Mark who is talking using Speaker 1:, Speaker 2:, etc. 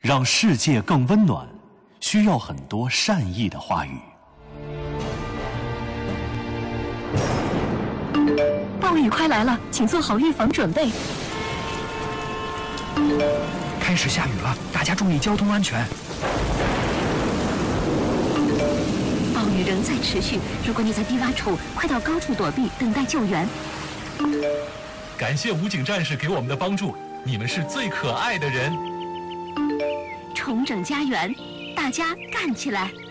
Speaker 1: 让世界更温暖，需要很多善意的话语。
Speaker 2: 暴雨快来了，请做好预防准备。
Speaker 3: 开始下雨了，大家注意交通安全。
Speaker 2: 暴雨仍在持续，如果你在低洼处，快到高处躲避，等待救援。
Speaker 4: 感谢武警战士给我们的帮助，你们是最可爱的人。
Speaker 2: 重整家园，大家干起来！